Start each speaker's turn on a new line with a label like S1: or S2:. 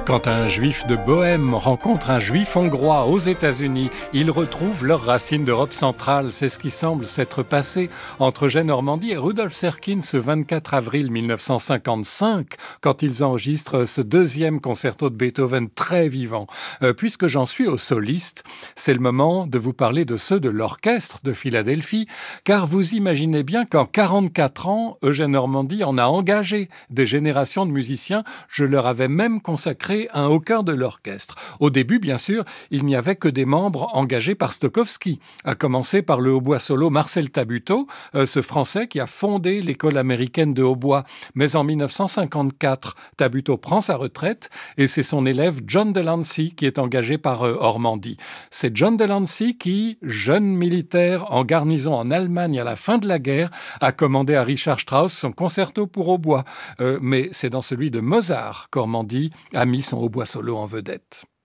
S1: Quand un juif de Bohême rencontre un juif hongrois aux États-Unis, ils retrouvent leurs racines d'Europe centrale. C'est ce qui semble s'être passé entre Eugène Normandie et Rudolf Serkin ce 24 avril 1955, quand ils enregistrent ce deuxième concerto de Beethoven très vivant. Puisque j'en suis au soliste, c'est le moment de vous parler de ceux de l'orchestre de Philadelphie, car vous imaginez bien qu'en 44 ans, Eugène Normandie en a engagé des générations de musiciens. Je leur avais même consacré un haut cœur de l'orchestre. Au début, bien sûr, il n'y avait que des membres engagés par Stokowski, à commencer par le hautbois solo Marcel Tabuteau, ce Français qui a fondé l'école américaine de hautbois. Mais en 1954, Tabuteau prend sa retraite et c'est son élève John Delancey qui est engagé par Ormandy. C'est John Delancey qui, jeune militaire en garnison en Allemagne à la fin de la guerre, a commandé à Richard Strauss son concerto pour hautbois. Mais c'est dans celui de Mozart qu'Ormandy a mis son hautbois solo en vedette.